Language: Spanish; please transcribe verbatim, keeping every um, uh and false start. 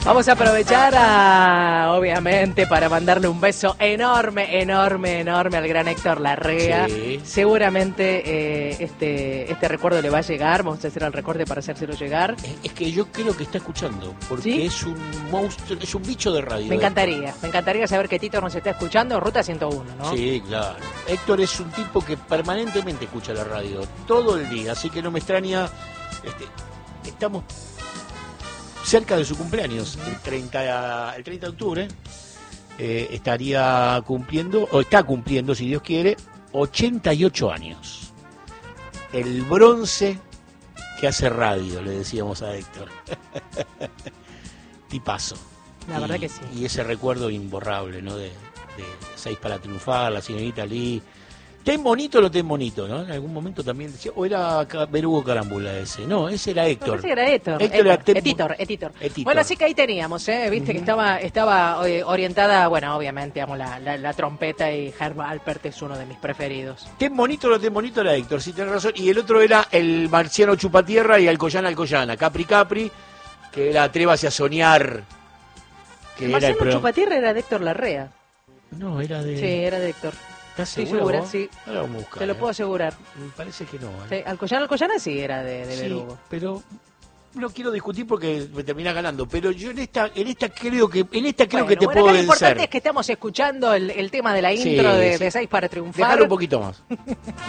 Vamos a aprovechar, a, obviamente, para mandarle un beso enorme, enorme, enorme al gran Héctor Larrea. Sí. Seguramente eh, este este recuerdo le va a llegar. Vamos a hacer el recorte para hacérselo llegar. Es, es que yo creo que está escuchando, porque ¿Sí? es un monstruo, es un bicho de radio. Me encantaría, me encantaría saber que Tito nos está escuchando. Ruta ciento uno, ¿no? Sí, claro. Héctor es un tipo que permanentemente escucha la radio, todo el día, así que no me extraña. Este, estamos cerca de su cumpleaños, el treinta, el treinta de octubre, eh, estaría cumpliendo, o está cumpliendo, si Dios quiere, ochenta y ocho años. El bronce que hace radio, le decíamos a Héctor. Tipazo. La y, verdad que sí. Y ese recuerdo imborrable, ¿no? De, de Seis para triunfar, la señorita Lee. Ten bonito lo ten bonito, ¿no? En algún momento también decía, o era Berugo Carámbula ese. No, ese era Héctor. No, ese era Héctor. Héctor era Héctor, Ten- Etitor, Etitor. Etitor. Bueno, así que ahí teníamos, ¿eh? Viste que estaba estaba eh, orientada, bueno, obviamente, amo la, la, la trompeta y Herb Alpert es uno de mis preferidos. Ten bonito lo ten bonito era Héctor, sí tenés razón. Y el otro era el marciano Chupatierra y Alcoyana Alcoyana. Capri Capri, que era Atrévase a soñar. Que El era el Marciano programa. Chupatierra era de Héctor Larrea. No, era de... Sí, era de Héctor. ¿Estás Estoy seguro segura, vos? sí. Ahora vamos a buscar, Te lo ¿eh? puedo asegurar. Me parece que no, ¿eh? Sí, Alcoyana Alcoyana sí era de, de Sí, Berugo. pero no quiero discutir porque me termina ganando. Pero yo en esta, en esta creo que, en esta creo Bueno, que te bueno, puedo acá lo importante vencer. es que estamos escuchando el, el tema de la Sí, intro de, sí. de Seis para triunfar. Déjalo un poquito más.